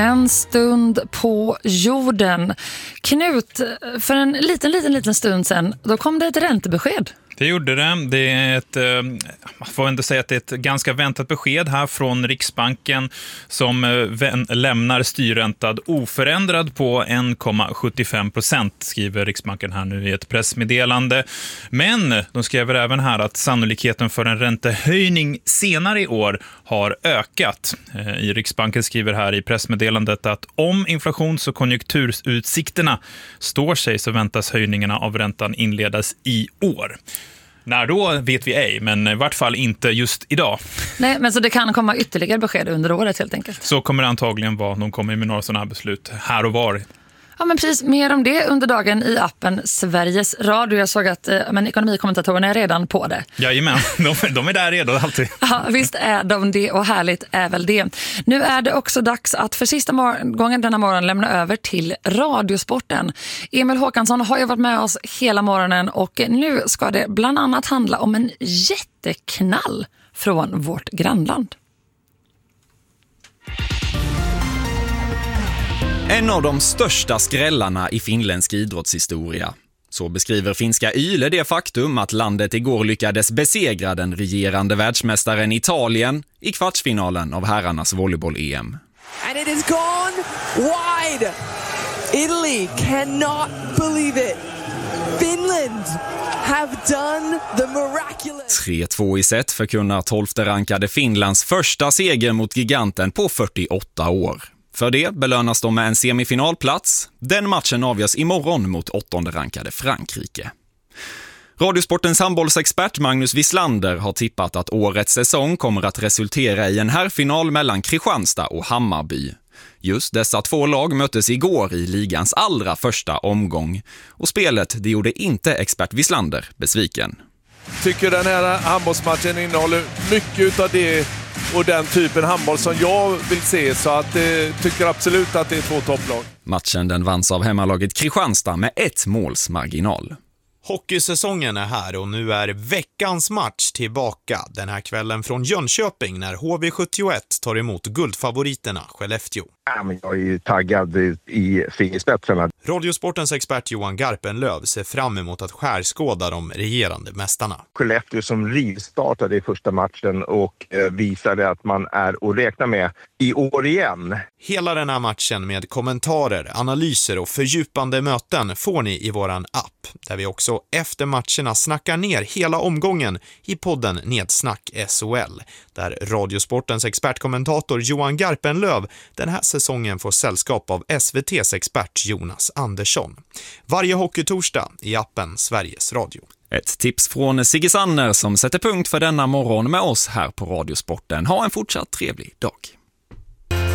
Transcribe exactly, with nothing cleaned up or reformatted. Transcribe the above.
En stund på jorden. Knut, för en liten, liten, liten stund sedan, då kom det ett räntebesked. Det gjorde det. Det är ett, man får ändå säga att det är ett ganska väntat besked här från Riksbanken som lämnar styrräntad oförändrad på en komma sjuttiofem procent, skriver Riksbanken här nu i ett pressmeddelande. Men de skriver även här att sannolikheten för en räntehöjning senare i år har ökat. I Riksbanken skriver här i pressmeddelandet att om inflations- och konjunkturutsikterna står sig så väntas höjningarna av räntan inledas i år. När då vet vi ej, men i vart fall inte just idag. Nej, men så det kan komma ytterligare besked under året helt enkelt. Så kommer det antagligen vara. De kommer med några sådana här beslut här och var. Ja, men precis. Mer om det under dagen i appen Sveriges Radio. Jag såg att men ekonomikommentatorerna är redan på det. Jajamän, de, de är där redan alltid. Ja, visst är de det, och härligt är väl det. Nu är det också dags att för sista mor- gången denna morgon lämna över till Radiosporten. Emil Håkansson har ju varit med oss hela morgonen och nu ska det bland annat handla om en jätteknall från vårt grannland. En av de största skrällarna i finländsk idrottshistoria. Så beskriver finska Yle det faktum att landet igår lyckades besegra den regerande världsmästaren Italien i kvartsfinalen av herrarnas volleyboll-E M. And it is gone wide. Italy cannot believe it. Finland have done the miraculous. tre två i set förkunnar tolfte rankade Finlands första seger mot giganten på fyrtioåtta år. För det belönas de med en semifinalplats. Den matchen avgörs imorgon mot åttonde rankade Frankrike. Radiosportens handbollsexpert Magnus Wislander har tippat att årets säsong kommer att resultera i en herrfinal mellan Kristianstad och Hammarby. Just dessa två lag möttes igår i ligans allra första omgång. Och spelet, det gjorde inte expert Wislander besviken. Tycker den här handbollsmatchen innehåller mycket av det och den typen handboll som jag vill se, så att eh, tycker absolut att det är två topplag. Matchen den vanns av hemmalaget Kristianstad med ett måls marginal. Hockeysäsongen är här och nu är veckans match tillbaka den här kvällen från Jönköping när H V sjuttioett tar emot guldfavoriterna Skellefteå. Ja, men jag är ju taggad i fingerspetsarna. Radiosportens expert Johan Garpenlöv ser fram emot att skärskåda de regerande mästarna. Skellefteå som rivstartade i första matchen och eh, visade att man är att räkna med i år igen. Hela den här matchen med kommentarer, analyser och fördjupande möten får ni i våran app, där vi också efter matcherna snackar ner hela omgången i podden Nedsnack S O L, där Radiosportens expertkommentator Johan Garpenlöv den här säsongen får sällskap av S V T:s expert Jonas Andersson. Varje hockeytorsdag i appen Sveriges Radio. Ett tips från Sigge Sanner som sätter punkt för denna morgon med oss här på Radiosporten. Ha en fortsatt trevlig dag.